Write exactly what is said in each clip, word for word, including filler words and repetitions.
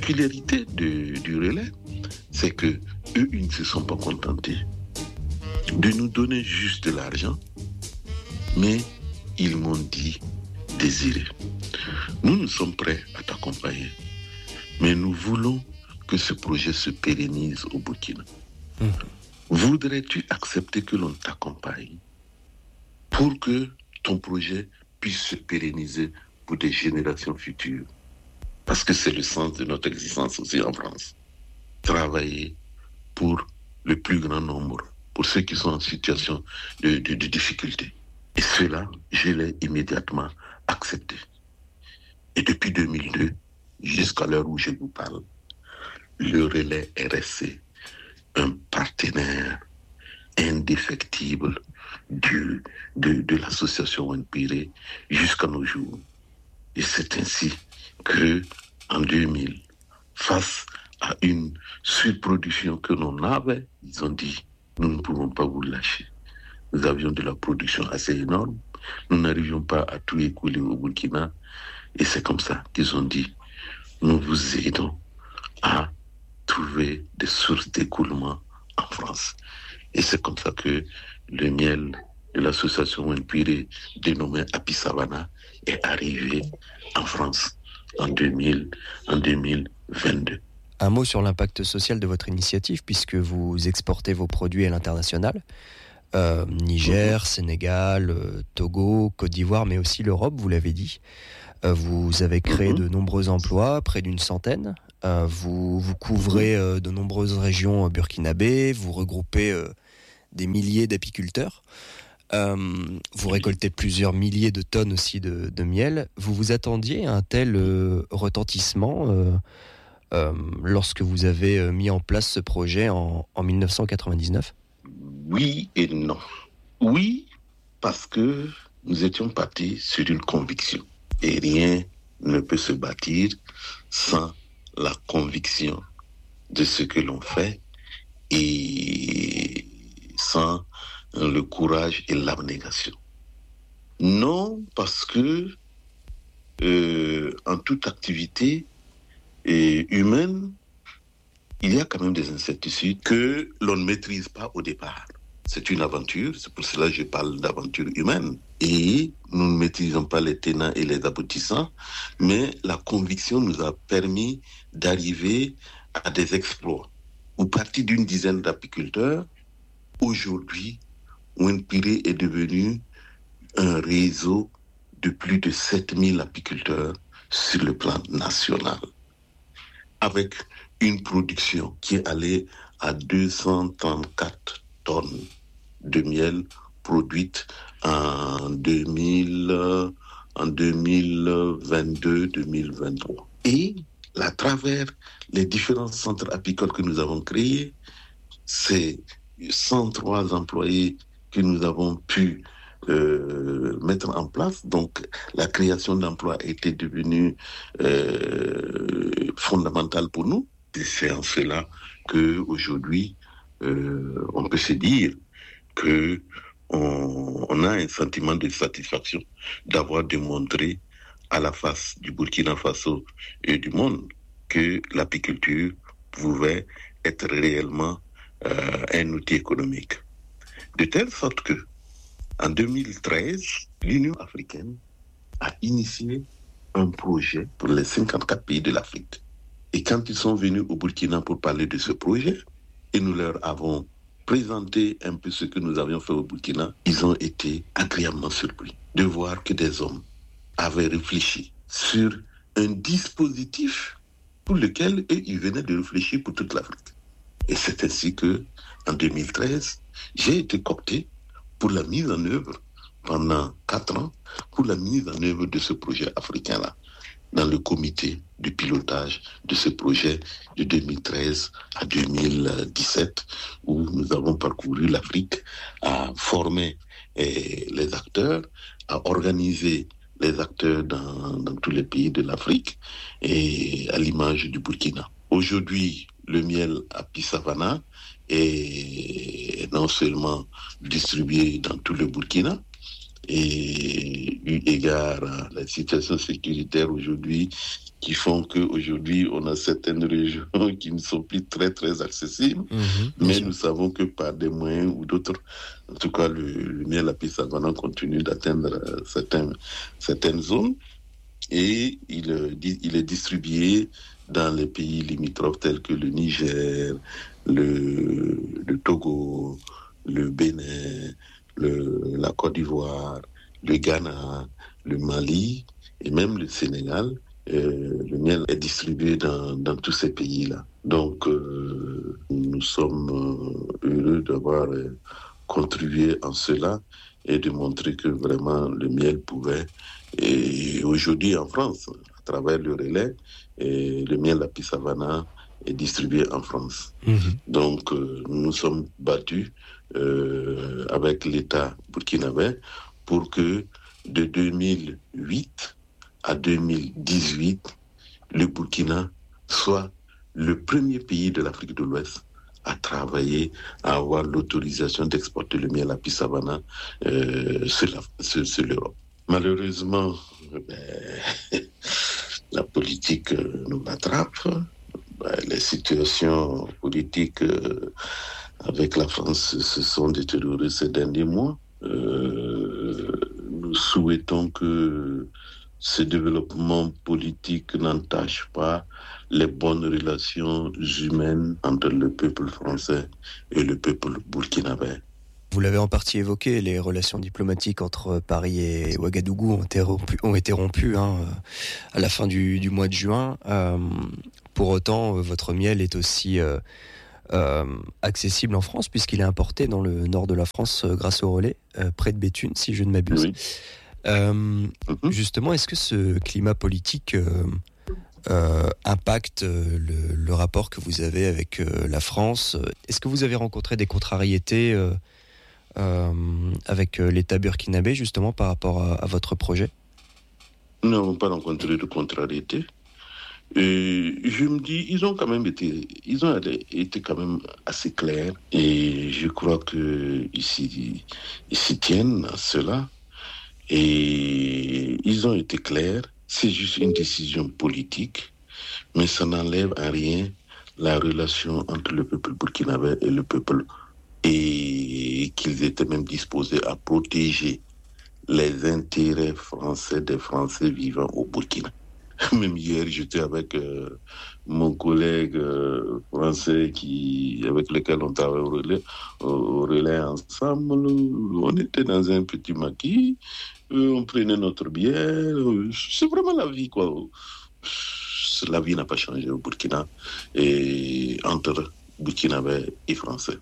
particularité de, du relais, c'est que eux, ils ne se sont pas contentés de nous donner juste de l'argent, mais ils m'ont dit désirer. Nous, nous sommes prêts à t'accompagner, mais nous voulons que ce projet se pérennise au Burkina. Mmh. Voudrais-tu accepter que l'on t'accompagne pour que ton projet puisse se pérenniser pour des générations futures? Parce que c'est le sens de notre existence aussi en France. Travailler pour le plus grand nombre, pour ceux qui sont en situation de, de, de difficulté. Et cela, je l'ai immédiatement accepté. Et depuis deux mille deux, jusqu'à l'heure où je vous parle, le relais est resté un partenaire indéfectible du, de, de l'association Wenpiré jusqu'à nos jours. Et c'est ainsi que, en deux mille, face à une surproduction que l'on avait, ils ont dit, nous ne pouvons pas vous lâcher. Nous avions de la production assez énorme, nous n'arrivions pas à tout écouler au Burkina, et c'est comme ça qu'ils ont dit, nous vous aidons à trouver des sources d'écoulement en France. Et c'est comme ça que le miel de l'association Wenpiré, dénommé Happy Savannah, est arrivé en France en deux mille, en deux mille vingt-deux. Un mot sur l'impact social de votre initiative, puisque vous exportez vos produits à l'international. Euh, Niger, mmh. Sénégal, euh, Togo, Côte d'Ivoire, mais aussi l'Europe, vous l'avez dit. Euh, vous avez créé mmh. de nombreux emplois, près d'une centaine. Euh, vous, vous couvrez euh, de nombreuses régions burkinabées, vous regroupez euh, des milliers d'apiculteurs. Euh, vous récoltez plusieurs milliers de tonnes aussi de, de miel. Vous vous attendiez à un tel euh, retentissement euh, euh, lorsque vous avez euh, mis en place ce projet en, en dix-neuf cent quatre-vingt-dix-neuf ? Oui et non. Oui, parce que nous étions partis sur une conviction. Et rien ne peut se bâtir sans la conviction de ce que l'on fait et sans le courage et l'abnégation. Non, parce que euh, en toute activité euh, humaine, il y a quand même des incertitudes que l'on ne maîtrise pas au départ. C'est une aventure, c'est pour cela que je parle d'aventure humaine. Et nous ne maîtrisons pas les tenants et les aboutissants, mais la conviction nous a permis d'arriver à des exploits. Où parti d'une dizaine d'apiculteurs, aujourd'hui, Wenpiré est devenu un réseau de plus de sept mille apiculteurs sur le plan national, avec une production qui est allée à deux cent trente-quatre tonnes de miel produite en deux mille, en deux mille vingt-deux deux mille vingt-trois. Et à travers les différents centres apicoles que nous avons créés, c'est cent trois employés que nous avons pu euh, mettre en place. Donc, la création d'emplois était devenue euh, fondamentale pour nous. Et c'est en cela qu'aujourd'hui, euh, on peut se dire que on, on a un sentiment de satisfaction d'avoir démontré à la face du Burkina Faso et du monde que l'apiculture pouvait être réellement euh, un outil économique. De telle sorte que, en deux mille treize, l'Union africaine a initié un projet pour les cinquante-quatre pays de l'Afrique. Et quand ils sont venus au Burkina pour parler de ce projet, et nous leur avons présenté un peu ce que nous avions fait au Burkina, ils ont été agréablement surpris de voir que des hommes avaient réfléchi sur un dispositif pour lequel eux, ils venaient de réfléchir pour toute l'Afrique. Et c'est ainsi que, en deux mille treize, j'ai été coopté pour la mise en œuvre, pendant quatre ans, pour la mise en œuvre de ce projet africain-là, dans le comité de pilotage de ce projet de deux mille treize à deux mille dix-sept, où nous avons parcouru l'Afrique, à former eh, les acteurs, à organiser les acteurs dans, dans tous les pays de l'Afrique, et à l'image du Burkina. Aujourd'hui, le miel Happy Savannah est non seulement distribué dans tout le Burkina, et eu égard à la situation sécuritaire aujourd'hui, qui font qu'aujourd'hui, on a certaines régions qui ne sont plus très, très accessibles. Mmh, mais sûr. nous savons que par des moyens ou d'autres, en tout cas, le, le miel lapis savana continue d'atteindre certains, certaines zones et il, il est distribué dans les pays limitrophes tels que le Niger, le, le Togo, le Bénin, le, la Côte d'Ivoire, le Ghana, le Mali et même le Sénégal. Euh, le miel est distribué dans, dans tous ces pays-là. Donc, euh, nous sommes euh, heureux d'avoir euh, contribué en cela et de montrer que vraiment le miel pouvait. Et aujourd'hui en France, à travers le relais, et le miel lapis savana est distribué en France. Mmh. Donc, euh, nous nous sommes battus euh, avec l'État burkinabé pour que de deux mille huit à deux mille dix-huit, le Burkina soit le premier pays de l'Afrique de l'Ouest à travailler, à avoir l'autorisation d'exporter le miel lapis savana euh, sur, la, sur, sur l'Europe. Malheureusement, ben, la politique euh, nous rattrape. Ben, les situations politiques euh, avec la France se sont détériorées ces derniers mois. Euh, nous souhaitons que ce développement politique n'entache pas les bonnes relations humaines entre le peuple français et le peuple burkinabé. Vous l'avez en partie évoqué, les relations diplomatiques entre Paris et Ouagadougou ont été rompues, ont été rompues hein, à la fin du, du mois de juin. Euh, pour autant, votre miel est aussi euh, euh, accessible en France puisqu'il est importé dans le nord de la France euh, grâce au relais, euh, près de Béthune, si je ne m'abuse. Oui. Euh, Mm-hmm. Justement, est-ce que ce climat politique euh, euh, impacte le, le rapport que vous avez avec euh, la France? Est-ce que vous avez rencontré des contrariétés euh, euh, avec l'État burkinabé, justement, par rapport à, à votre projet? Nous n'avons pas rencontré de contrariétés. Et je me dis, ils ont quand même été, ils ont été quand même assez clairs. Et je crois qu'ils s'y, ils s'y tiennent à cela. Et ils ont été clairs, c'est juste une décision politique, mais ça n'enlève à rien la relation entre le peuple burkinabé et le peuple, et qu'ils étaient même disposés à protéger les intérêts français des Français vivant au Burkina. Même hier, j'étais avec euh, mon collègue euh, français qui, avec lequel on travaille au relais, au relais ensemble. On était dans un petit maquis, euh, on prenait notre bière. Euh, c'est vraiment la vie, quoi. La vie n'a pas changé au Burkina, et entre Burkinabé et Français.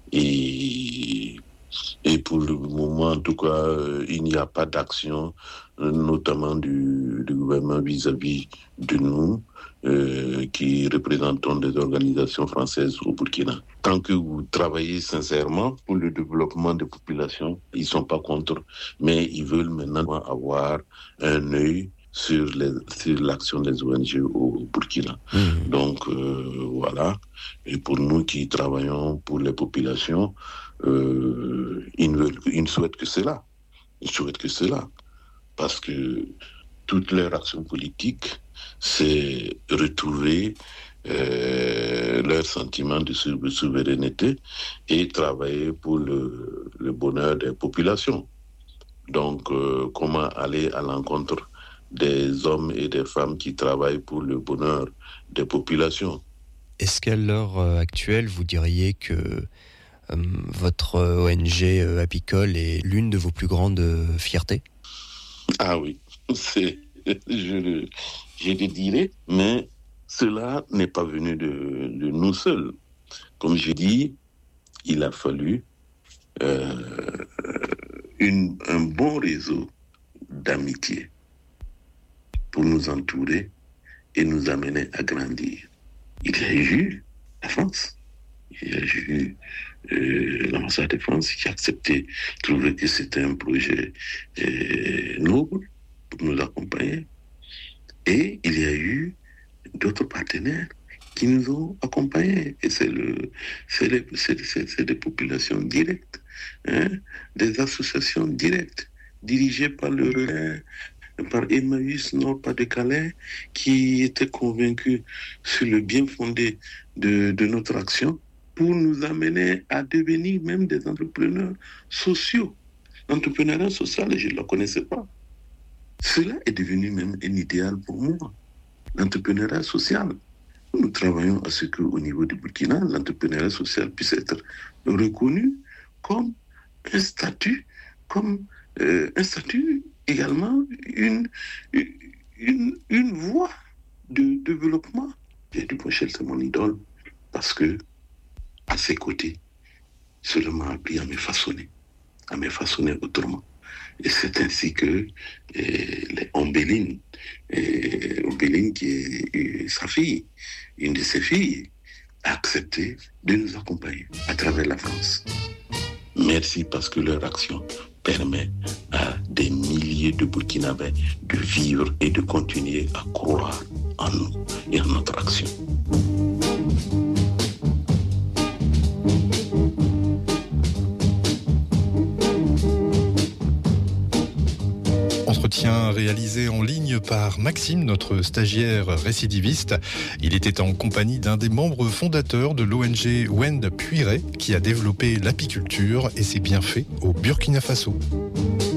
Et Et pour le moment, en tout cas, euh, il n'y a pas d'action, euh, notamment du, du gouvernement vis-à-vis de nous, euh, qui représentons des organisations françaises au Burkina. Tant que vous travaillez sincèrement pour le développement des populations, ils ne sont pas contre, mais ils veulent maintenant avoir un œil sur, les, sur l'action des O N G au Burkina. Mmh. Donc, euh, voilà. Et pour nous qui travaillons pour les populations, euh, ils, ne veulent, ils ne souhaitent que cela. Ils souhaitent que cela. Parce que toute leur action politique, c'est retrouver euh, leur sentiment de souveraineté et travailler pour le, le bonheur des populations. Donc, euh, comment aller à l'encontre des hommes et des femmes qui travaillent pour le bonheur des populations. Est-ce qu'à l'heure actuelle, vous diriez que euh, votre O N G euh, apicole est l'une de vos plus grandes euh, fiertés? Ah oui, c'est, je, le, je le dirais, mais cela n'est pas venu de, de nous seuls. Comme je dis, il a fallu euh, une, un bon réseau d'amitié pour nous entourer et nous amener à grandir. Il y a eu la France, il y a eu euh, l'ambassade de France qui a accepté, trouvé que c'était un projet euh, noble pour nous accompagner. Et il y a eu d'autres partenaires qui nous ont accompagnés. Et c'est, le, c'est, les, c'est, c'est, c'est des populations directes, hein, des associations directes dirigé par le relais, par Emmaüs Nord-Pas-de-Calais, qui était convaincu sur le bien fondé de, de notre action pour nous amener à devenir même des entrepreneurs sociaux. L'entrepreneuriat social, je ne le connaissais pas. Cela est devenu même un idéal pour moi. L'entrepreneuriat social. Nous travaillons à ce qu'au niveau du Burkina, l'entrepreneuriat social puisse être reconnu comme un statut, comme euh, un statut également une, une, une voie de développement. Et Duponchel, c'est mon idole parce que à ses côtés, cela m'a appris à me façonner, à me façonner autrement. Et c'est ainsi que eh, les Ombéline, eh, Ombéline qui est eh, sa fille, une de ses filles, a accepté de nous accompagner à travers la France. Merci parce que leur action permet à des milliers de Burkinabés de vivre et de continuer à croire en nous et en notre action. Entretien réalisé en ligne par Maxime, notre stagiaire récidiviste. Il était en compagnie d'un des membres fondateurs de l'O N G Wend Puiré qui a développé l'apiculture et ses bienfaits au Burkina Faso.